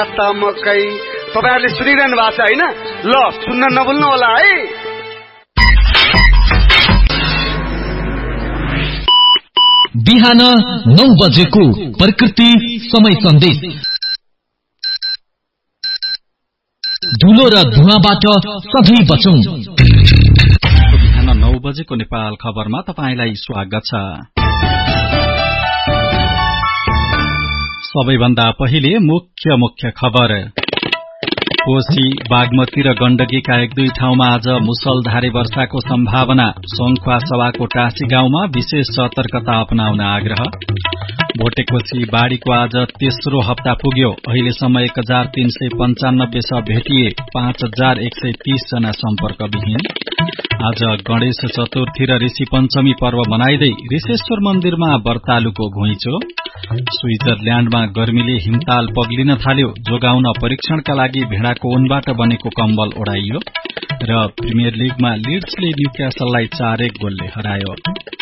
मकै तपाईहरुले सुनिरहनु भएको छ हैन? ल सुन्न नभुल्नु होला है। बिहान 9 बजेको प्रकृति समय सन्देश। धुलो र धुवाबाट सधैँ बचौं। बिहान 9 बजेको नेपाल खबरमा तपाईलाई स्वागत छ। सबैभन्दा पहिले मुख्य खबर। कोशी, बागमती र गण्डकीका 1-2 ठाउँमा आज मुसलधारे वर्षाको सम्भावना। सङ्खुवासभाको टाँसी गाउँमा विशेष सतर्कता अपनाउन आग्रह। भोटेकोशी बाढ़ीको आज तेस्रो हप्ता पुग्यो। अहिलेसम्म 1395 शव भेटिए, 5130 जना सम्पर्कविहीन। आज गणेश चतुर्थी र ऋषि पञ्चमी पर्व मनाइदै ऋषेश्वर मन्दिरमा व्रतालुको घुइँचो। स्विजरल्याण्डमा गर्मीले हिमताल पग्लिन थाल्यो। जोगाउन परीक्षणका लागि भेडाको ऊनबाट बनेको कम्बल ओढाइयो। र प्रिमियर लीगमा लिड्सले न्यूक्यासललाई 4-1 गोलले हरायो।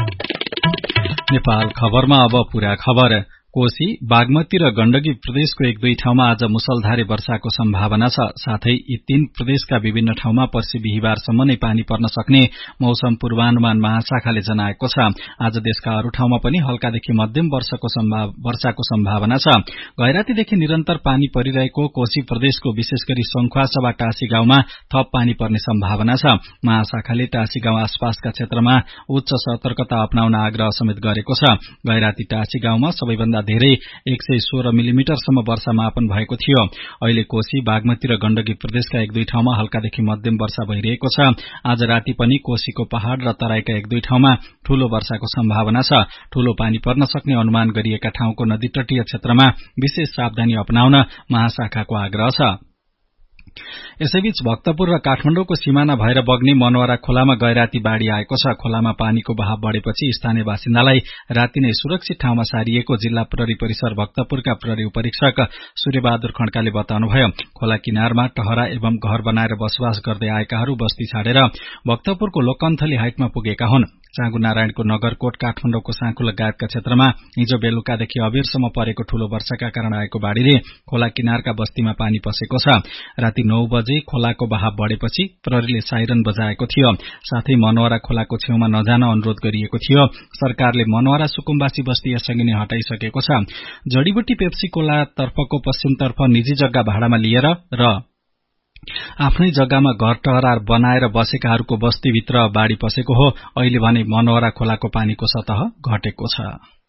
नेपाल खबरमा अब पूरा खबर। कोशी, बागमती र गण्डकी प्रदेशको 1-2 ठाउँमा आज मुसलधारे वर्षाको सम्भावना छ। साथै यी 3 प्रदेशका विभिन्न ठाउँमा पर्सि बिहीबारसम्म नै पानी पर्न सक्ने मौसम पूर्वानुमान महाशाखाले जनाएको छ। आज देशका अरू ठाउँमा पनि हल्कादेखि मध्यम वर्षाको सम्भावना छ। गैरातीदेखि निरन्तर पानी परिरहेको कोशी प्रदेशको विशेष गरी सङ्खुवासभा टाँसी गाउँमा थप पानी पर्ने सम्भावना छ। महाशाखाले टाँसी गाउँ आसपासका क्षेत्रमा उच्च सतर्कता अपनाउन आग्रह समेत गरेको छ। गैराती टाँसी गाउँमा सबैभन्दा धेरै 116 मिलिमिटरसम्म वर्षा मापन भएको थियो। अहिले कोशी, बागमती र गण्डकी प्रदेशका 1-2 ठाउँमा हल्कादेखि मध्यम वर्षा भइरहेको छ। आज राति पनि कोशीको पहाड़ र तराईका 1-2 ठाउँमा ठूलो वर्षाको सम्भावना छ। ठूलो पानी पर्न सक्ने अनुमान गरिएका ठाउँको नदी तटीय क्षेत्रमा विशेष सावधानी अपनाउन महाशाखाको आग्रह छ। यसैबीच भक्तपुर र काठमाडौँको सिमाना भएर बग्ने मनवरा खोलामा गैराती बाढ़ी आएको छ। खोलामा पानीको बहाव बढेपछि स्थानीय बासिन्दालाई राति नै सुरक्षित ठाउँमा सारिएको जिल्ला प्रहरी परिसर भक्तपुरका प्रहरी उपरीक्षक सूर्यबहादुर खड्काले बताउनुभयो। खोला किनारमा टहरा एवं घर बनाएर बसोबास गर्दै आएकाहरू बस्ती छाडेर भक्तपुरको लोकन्थली हाइटमा पुगेका हुन्। चाँगुनारायणको नगरकोट, काठमाडौँको साँखु लगायतका क्षेत्रमा हिजो बेलुकादेखि अबेरसम्म परेको ठूलो वर्षाका कारण आएको बाढ़ीले खोला किनारका बस्तीमा पानी पसेको छ। राति 9 बजे खोलाको बहाव बढेपछि प्रहरीले साइरन बजाएको थियो। साथै मनवरा खोलाको छेउमा नजान अनुरोध गरिएको थियो। सरकारले मनवरा सुकुम्बासी बस्ती यसअघि नै हटाइसकेको छ। जडीबुटी पेप्सी कोला तर्फको पश्चिमतर्फ निजी जग्गा भाडामा लिएर र आफ्नै जग्गामा घर टहरा बनाएर बसेकाहरूको बस्तीभित्र बाढ़ी पसेको हो। अहिले भने मनवरा खोलाको पानीको सतह घटेको छ।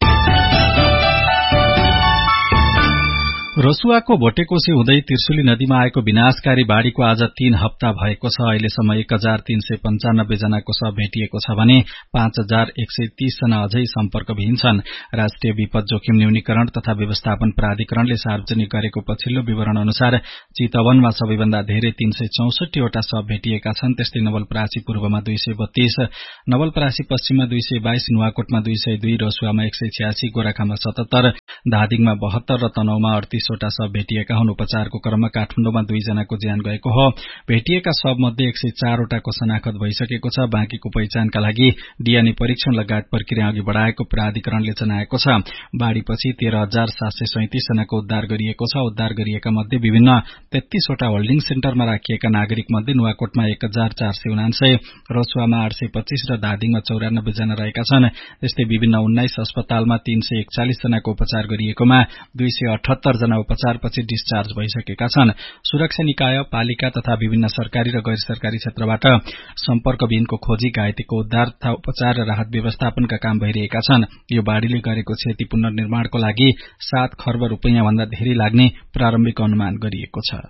रसुवाको भोटेकोशी हुँदै त्रिशुली नदीमा आएको विनाशकारी बाढ़ीको आज 3 हप्ता भएको छ। अहिलेसम्म 1395 जनाको शव भेटिएको छ भने 5130 जना अझै सम्पर्कविहीन छन्। राष्ट्रिय विपद जोखिम न्यूनीकरण तथा व्यवस्थापन प्राधिकरणले सार्वजनिक गरेको पछिल्लो विवरण अनुसार चितवनमा सबैभन्दा धेरै 364 वटा शव भेटिएका छन्। त्यस्तै नवलपरासी पूर्वमा 232, नवलपरासी पश्चिममा 222, नुवाकोटमा 202, रसुवामा 186, गोराखामा 77, धादिङमा 72 र तनहुमा 38 वटा शव भेटिएका हुन्। उपचारको क्रममा काठमाडौँमा 2 जनाको ज्यान गएको हो। भेटिएका शव मध्ये 104 वटाको शनाखत भइसकेको छ। बाँकीको पहिचानका लागि डीएनए परीक्षण लगायत प्रक्रिया अघि बढाएको प्राधिकरणले जनाएको छ। बाढ़ीपछि 13737 जनाको उद्धार गरिएको छ। उद्धार गरिएका मध्ये विभिन्न 33 वटा होल्डिङ सेन्टरमा राखिएका नागरिक मध्ये नुवाकोटमा 1449, रसुवामा 825 र धादिङमा 94 जना रहेका छन्। त्यस्तै विभिन्न 19 अस्पतालमा 341 जनाको उपचार गरिएकोमा 278 जना उपचारपछि डिस्चार्ज भइसकेका छन्। सुरक्षा निकाय, पालिका तथा विभिन्न सरकारी र गैर सरकारी क्षेत्रबाट सम्पर्कविहीनको खोजी, घाइतेको उद्धार तथा उपचार र राहत व्यवस्थापनका काम भइरहेका छन्। यो बाढ़ीले गरेको क्षति पुनर्निर्माणको लागि 7 खर्ब रुपैयाँ भन्दा धेरै लाग्ने प्रारम्भिक अनुमान गरिएको छ।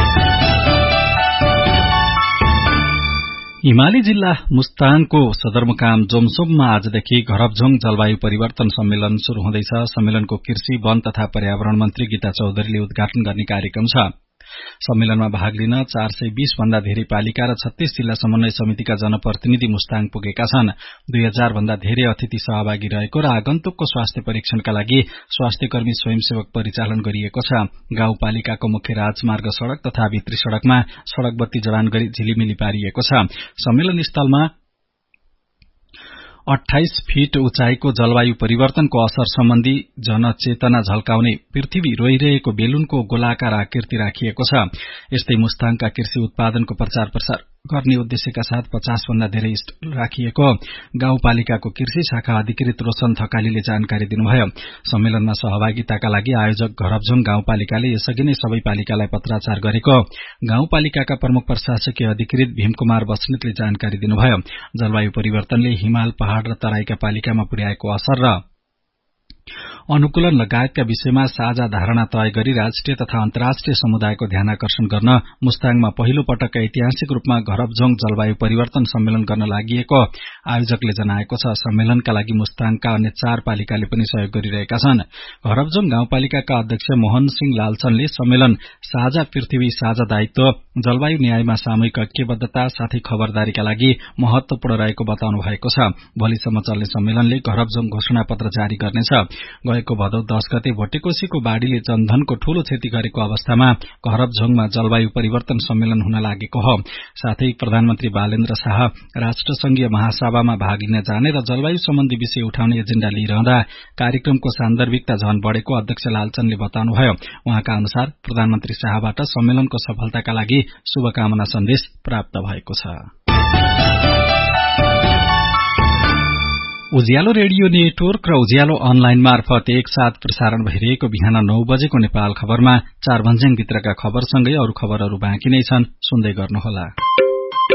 हिमाली जिल्ला मुस्ताङको सदरमुकाम जोमसोममा आजदेखि घरबझोङ जलवायु परिवर्तन सम्मेलन शुरू हुँदैछ। सम्मेलनको कृषि, वन तथा पर्यावरण मन्त्री गीता चौधरीले उद्घाटन गर्ने कार्यक्रम छ। सम्मेलनमा भाग लिन 420 भन्दा धेरै पालिका र 36 जिल्ला समन्वय समितिका जनप्रतिनिधि मुस्ताङ पुगेका छन्। 2000 भन्दा धेरै अतिथि सहभागी रहेको र आगन्तुकको स्वास्थ्य परीक्षणका लागि स्वास्थ्यकर्मी स्वयंसेवक परिचालन गरिएको छ। गाउँपालिकाको मुख्य राजमार्ग सड़क तथा भित्री सड़कमा सड़क बत्ती जडान गरी झिलिमिली पारिएको छ। सम्मेलन स्थलमा 28 फिट उचाइको जलवायु परिवर्तनको असर सम्बन्धी जनचेतना झल्काउने पृथ्वी रोइरहेको बेलुनको गोलाकार आकृति राखिएको छ। यस्तै मुस्ताङका कृषि उत्पादनको प्रचार प्रसार गर्ने उद्देश्यका साथ 50 भन्दा धेरै स्टल राखिएको गाउँपालिकाको कृषि शाखा अधिकृत रोशन थकालीले जानकारी दिनुभयो। सम्मेलनमा सहभागिताका लागि आयोजक घरबझोङ गाउँपालिकाले यसअघि नै सबै पालिकालाई पत्राचार गरेको गाउँपालिकाका प्रमुख प्रशासकीय अधिकृत भीमकुमार बस्नेतले जानकारी दिनुभयो। जलवायु परिवर्तनले हिमाल पहाड़ र तराईका पालिकामा पुर्याएको असर र अनुकूलन लगायतका विषयमा साझा धारणा तय गरी राष्ट्रिय तथा अन्तर्राष्ट्रिय समुदायको ध्यानाकर्षण गर्न मुस्ताङमा पहिलो पटक ऐतिहासिक रूपमा घरबझोङ जलवायु परिवर्तन सम्मेलन गर्न लागिएको आयोजकले जनाएको छ। सम्मेलनका लागि मुस्ताङका अन्य 4 पालिकाले पनि सहयोग गरिरहेका छन्। घरबझोङ गाउँपालिकाका अध्यक्ष मोहन सिंह लालचनले सम्मेलन साझा पृथ्वी साझा दायित्व जलवायु न्यायमा सामूहिक ऐक्यबद्धता साथै खबरदारीका लागि महत्वपूर्ण रहेको बताउनु भएको छ। भोलिसम्म चल्ने सम्मेलनले घरबझोङ घोषणा पत्र जारी गर्नेछ। गएको भदौ 10 गते भोटेकोशीको बाढ़ीले जनधनको ठूलो क्षति गरेको अवस्थामा घरबझोङमा जलवायु परिवर्तन सम्मेलन हुन लागेको हो। साथै प्रधानमन्त्री बालेन्द्र शाह राष्ट्रसंघीय महासभामा भाग लिन जाने र जलवायु सम्बन्धी विषय उठाउने एजेण्डा लिइरहँदा कार्यक्रमको सान्दर्भिकता झन बढ़ेको अध्यक्ष लालचनले बताउनुभयो। उहाँका अनुसार प्रधानमन्त्री शाहबाट सम्मेलनको सफलताका लागि शुभकामना सन्देश प्राप्त भएको छ। उज्यालो रेडियो नेटवर्क र उज्यालो अनलाइन मार्फत एकसाथ प्रसारण भइरहेको बिहान 9 बजेको नेपाल खबरमा 4 भन्ज्याङ भित्रका खबरसँगै अरू खबरहरू बाँकी नै छन्, सुन्दै गर्नुहोला।